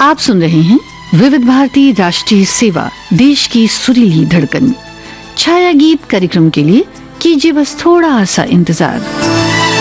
आप सुन रहे हैं विविध भारती राष्ट्रीय सेवा, देश की सुरीली धड़कन। छाया गीत कार्यक्रम के लिए कीजिए बस थोड़ा सा इंतजार।